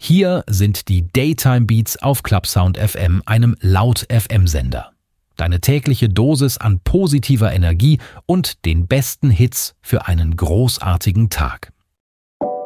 Hier sind die Daytime Beats auf Clubsound FM, einem Laut-FM-Sender. Deine tägliche Dosis an positiver Energie und den besten Hits für einen großartigen Tag.